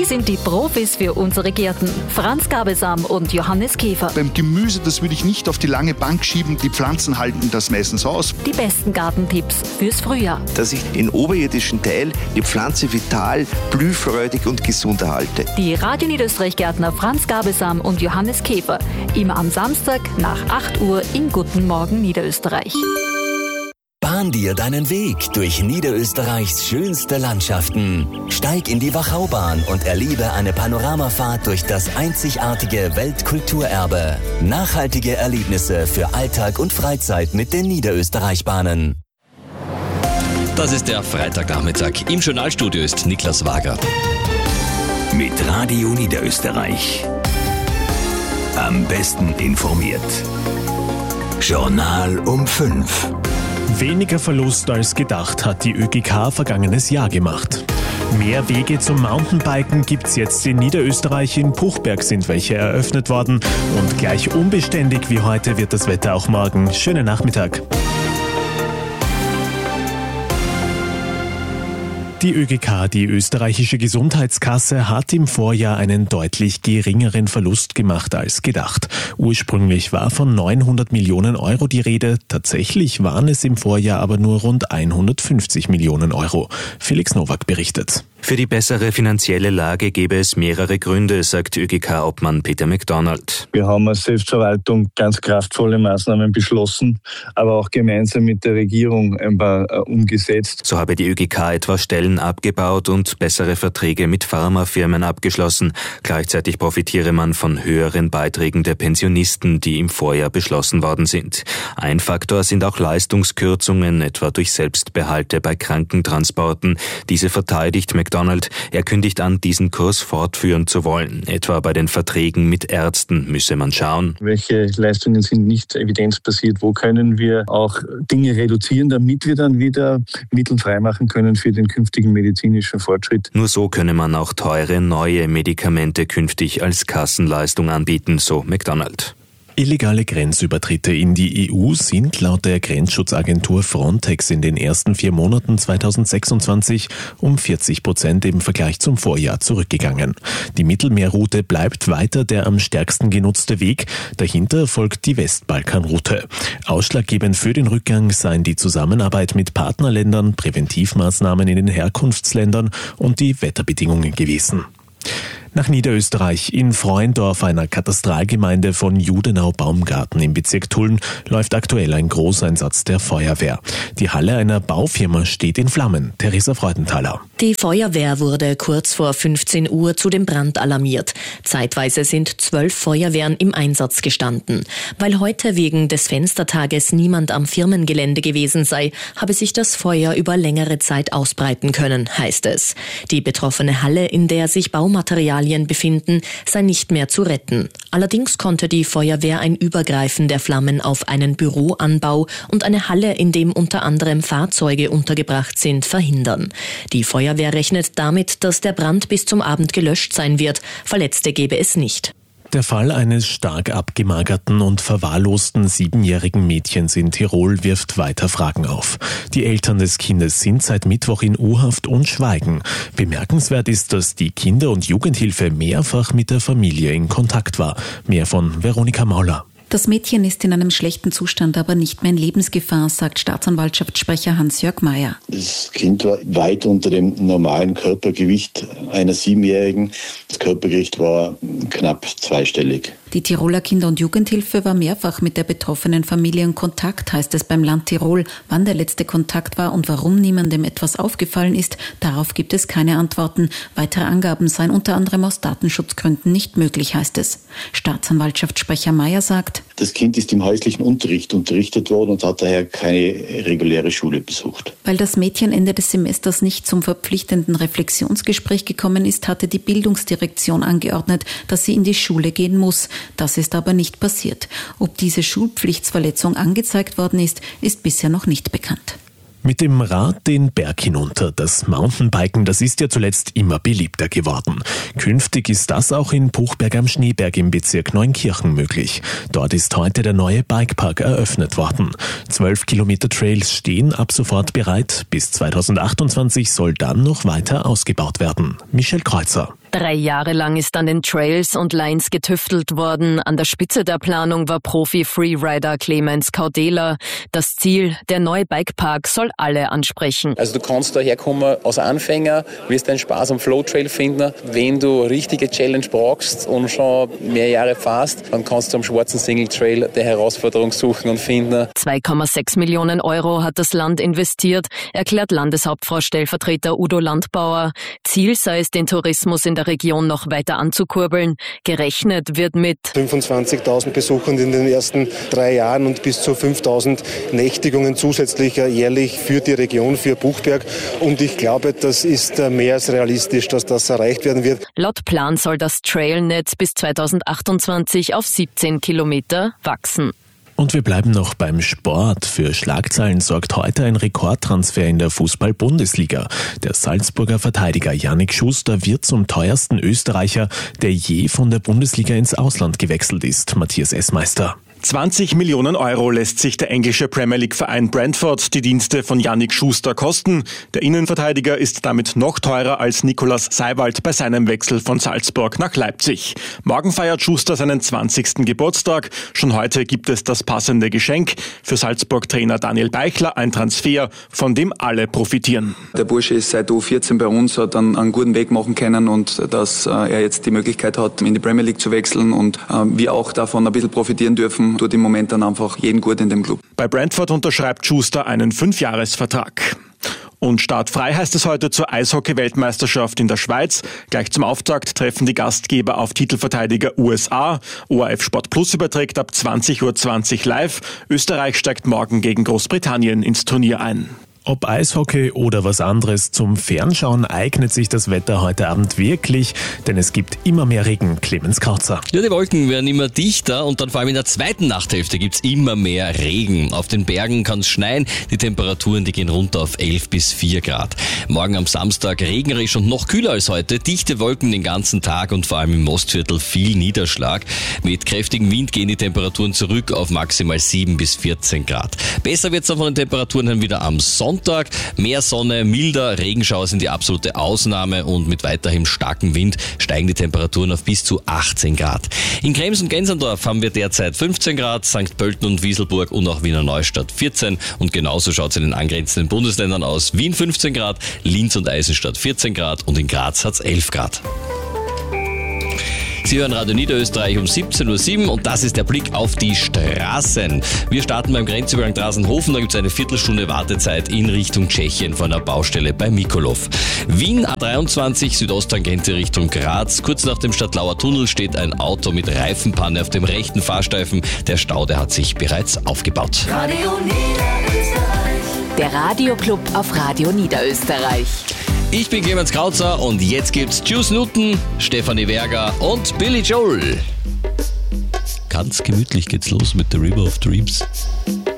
Sie sind die Profis für unsere Gärten. Franz Gabelsam und Johannes Käfer. Beim Gemüse, das würde ich nicht auf die lange Bank schieben. Die Pflanzen halten das meistens aus. Die besten Gartentipps fürs Frühjahr. Dass ich den oberirdischen Teil, die Pflanze vital, blühfreudig und gesund erhalte. Die Radio Niederösterreich-Gärtner Franz Gabelsam und Johannes Käfer. Immer am Samstag nach 8 Uhr in Guten Morgen Niederösterreich. Bahn dir deinen Weg durch Niederösterreichs schönste Landschaften. Steig in die Wachaubahn und erlebe eine Panoramafahrt durch das einzigartige Weltkulturerbe. Nachhaltige Erlebnisse für Alltag und Freizeit mit den Niederösterreich-Bahnen. Das ist der Freitagnachmittag. Im Journalstudio ist Niklas Wager. Mit Radio Niederösterreich. Am besten informiert. Journal um 5. Weniger Verlust als gedacht hat die ÖGK vergangenes Jahr gemacht. Mehr Wege zum Mountainbiken gibt's jetzt in Niederösterreich. In Puchberg sind welche eröffnet worden. Und gleich unbeständig wie heute wird das Wetter auch morgen. Schönen Nachmittag. Die ÖGK, die österreichische Gesundheitskasse, hat im Vorjahr einen deutlich geringeren Verlust gemacht als gedacht. Ursprünglich war von 900 Millionen Euro die Rede. Tatsächlich waren es im Vorjahr aber nur rund 150 Millionen Euro. Felix Nowak berichtet. Für die bessere finanzielle Lage gäbe es mehrere Gründe, sagt ÖGK-Obmann Peter McDonald. Wir haben als Selbstverwaltung ganz kraftvolle Maßnahmen beschlossen, aber auch gemeinsam mit der Regierung ein paar umgesetzt. So habe die ÖGK etwa Stellen abgebaut und bessere Verträge mit Pharmafirmen abgeschlossen. Gleichzeitig profitiere man von höheren Beiträgen der Pensionisten, die im Vorjahr beschlossen worden sind. Ein Faktor sind auch Leistungskürzungen, etwa durch Selbstbehalte bei Krankentransporten. Diese verteidigt McDonald. Er kündigt an, diesen Kurs fortführen zu wollen. Etwa bei den Verträgen mit Ärzten müsse man schauen. Welche Leistungen sind nicht evidenzbasiert? Wo können wir auch Dinge reduzieren, damit wir dann wieder Mittel freimachen können für den künftigen medizinischen Fortschritt? Nur so könne man auch teure neue Medikamente künftig als Kassenleistung anbieten, so McDonald. Illegale Grenzübertritte in die EU sind laut der Grenzschutzagentur Frontex in den ersten 4 Monaten 2026 um 40% im Vergleich zum Vorjahr zurückgegangen. Die Mittelmeerroute bleibt weiter der am stärksten genutzte Weg. Dahinter folgt die Westbalkanroute. Ausschlaggebend für den Rückgang seien die Zusammenarbeit mit Partnerländern, Präventivmaßnahmen in den Herkunftsländern und die Wetterbedingungen gewesen. Nach Niederösterreich. In Freundorf, einer Katastralgemeinde von Judenau-Baumgarten im Bezirk Tulln, läuft aktuell ein Großeinsatz der Feuerwehr. Die Halle einer Baufirma steht in Flammen. Theresa Freudenthaler. Die Feuerwehr wurde kurz vor 15 Uhr zu dem Brand alarmiert. Zeitweise sind 12 Feuerwehren im Einsatz gestanden. Weil heute wegen des Fenstertages niemand am Firmengelände gewesen sei, habe sich das Feuer über längere Zeit ausbreiten können, heißt es. Die betroffene Halle, in der sich Baumaterialien befinden, sei nicht mehr zu retten. Allerdings konnte die Feuerwehr ein Übergreifen der Flammen auf einen Büroanbau und eine Halle, in dem unter anderem Fahrzeuge untergebracht sind, verhindern. Die Feuerwehr rechnet damit, dass der Brand bis zum Abend gelöscht sein wird. Verletzte gebe es nicht. Der Fall eines stark abgemagerten und verwahrlosten 7-jährigen Mädchens in Tirol wirft weiter Fragen auf. Die Eltern des Kindes sind seit Mittwoch in U-Haft und schweigen. Bemerkenswert ist, dass die Kinder- und Jugendhilfe mehrfach mit der Familie in Kontakt war. Mehr von Veronika Mauler. Das Mädchen ist in einem schlechten Zustand, aber nicht mehr in Lebensgefahr, sagt Staatsanwaltschaftssprecher Hans-Jörg Mayer. Das Kind war weit unter dem normalen Körpergewicht einer 7-Jährigen. Das Körpergewicht war knapp zweistellig. Die Tiroler Kinder- und Jugendhilfe war mehrfach mit der betroffenen Familie in Kontakt, heißt es beim Land Tirol. Wann der letzte Kontakt war und warum niemandem etwas aufgefallen ist, darauf gibt es keine Antworten. Weitere Angaben seien unter anderem aus Datenschutzgründen nicht möglich, heißt es. Staatsanwaltschaftssprecher Mayer sagt: Das Kind ist im häuslichen Unterricht unterrichtet worden und hat daher keine reguläre Schule besucht. Weil das Mädchen Ende des Semesters nicht zum verpflichtenden Reflexionsgespräch gekommen ist, hatte die Bildungsdirektion angeordnet, dass sie in die Schule gehen muss. Das ist aber nicht passiert. Ob diese Schulpflichtsverletzung angezeigt worden ist, ist bisher noch nicht bekannt. Mit dem Rad den Berg hinunter. Das Mountainbiken, das ist ja zuletzt immer beliebter geworden. Künftig ist das auch in Puchberg am Schneeberg im Bezirk Neunkirchen möglich. Dort ist heute der neue Bikepark eröffnet worden. 12 Kilometer Trails stehen ab sofort bereit. Bis 2028 soll dann noch weiter ausgebaut werden. Michel Kreuzer. 3 Jahre lang ist an den Trails und Lines getüftelt worden. An der Spitze der Planung war Profi-Freerider Clemens Kaudela. Das Ziel, der neue Bikepark soll alle ansprechen. Also du kannst da herkommen als Anfänger, wirst deinen Spaß am Flow-Trail finden. Wenn du richtige Challenge brauchst und schon mehr Jahre fährst, dann kannst du am schwarzen Single-Trail die Herausforderung suchen und finden. 2,6 Millionen Euro hat das Land investiert, erklärt Landeshauptfrau-Stellvertreter Udo Landbauer. Ziel sei es, den Tourismus in der Region noch weiter anzukurbeln. Gerechnet wird mit 25.000 Besuchern in den ersten 3 Jahren und bis zu 5.000 Nächtigungen zusätzlich jährlich für die Region, für Buchberg. Und ich glaube, das ist mehr als realistisch, dass das erreicht werden wird. Laut Plan soll das Trailnetz bis 2028 auf 17 Kilometer wachsen. Und wir bleiben noch beim Sport. Für Schlagzeilen sorgt heute ein Rekordtransfer in der Fußball-Bundesliga. Der Salzburger Verteidiger Yannick Schuster wird zum teuersten Österreicher, der je von der Bundesliga ins Ausland gewechselt ist. Matthias Essmeister. 20 Millionen Euro lässt sich der englische Premier League-Verein Brentford die Dienste von Yannick Schuster kosten. Der Innenverteidiger ist damit noch teurer als Nicolas Seiwald bei seinem Wechsel von Salzburg nach Leipzig. Morgen feiert Schuster seinen 20. Geburtstag. Schon heute gibt es das passende Geschenk. Für Salzburg-Trainer Daniel Beichler ein Transfer, von dem alle profitieren. Der Bursche ist seit U14 bei uns, hat einen guten Weg machen können und dass er jetzt die Möglichkeit hat, in die Premier League zu wechseln und wir auch davon ein bisschen profitieren dürfen, tut im Moment dann einfach jeden gut in dem Club. Bei Brentford unterschreibt Schuster einen 5-Jahres-Vertrag. Und startfrei heißt es heute zur Eishockey-Weltmeisterschaft in der Schweiz. Gleich zum Auftakt treffen die Gastgeber auf Titelverteidiger USA. ORF Sport Plus überträgt ab 20:20 Uhr live. Österreich steigt morgen gegen Großbritannien ins Turnier ein. Ob Eishockey oder was anderes, zum Fernschauen eignet sich das Wetter heute Abend wirklich, denn es gibt immer mehr Regen. Clemens Kautzer. Ja, die Wolken werden immer dichter und dann vor allem in der zweiten Nachthälfte gibt's immer mehr Regen. Auf den Bergen kann es schneien, die Temperaturen die gehen runter auf 11 bis 4 Grad. Morgen am Samstag regnerisch und noch kühler als heute, dichte Wolken den ganzen Tag und vor allem im Ostviertel viel Niederschlag. Mit kräftigem Wind gehen die Temperaturen zurück auf maximal 7 bis 14 Grad. Besser wird's dann von den Temperaturen dann wieder am Sonntag. Mehr Sonne, milder, Regenschauer sind die absolute Ausnahme und mit weiterhin starkem Wind steigen die Temperaturen auf bis zu 18 Grad. In Krems und Gensendorf haben wir derzeit 15 Grad, St. Pölten und Wieselburg und auch Wiener Neustadt 14 und genauso schaut es in den angrenzenden Bundesländern aus. Wien 15 Grad, Linz und Eisenstadt 14 Grad und in Graz hat es 11 Grad. Sie hören Radio Niederösterreich um 17:07 Uhr und das ist der Blick auf die Straßen. Wir starten beim Grenzübergang Drasenhofen, da gibt es eine Viertelstunde Wartezeit in Richtung Tschechien von der Baustelle bei Mikolov. Wien A23 Südosttangente Richtung Graz. Kurz nach dem Stadtlauer Tunnel steht ein Auto mit Reifenpanne auf dem rechten Fahrstreifen. Der Stau, der hat sich bereits aufgebaut. Radio Niederösterreich. Der Radioclub auf Radio Niederösterreich. Ich bin Clemens Kautzer und jetzt gibt's Juice Newton, Stefanie Werger und Billy Joel. Ganz gemütlich geht's los mit The River of Dreams.